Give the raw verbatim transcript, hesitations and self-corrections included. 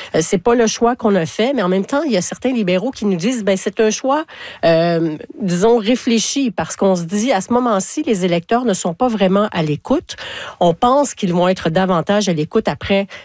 Euh, c'est pas le choix qu'on a fait, mais en même temps, il y a certains libéraux qui nous disent, ben c'est un choix, euh, disons, réfléchi, parce qu'on se dit, à ce moment-ci, les électeurs ne sont pas vraiment à l'écoute. On pense qu'ils vont être davantage à l'écoute après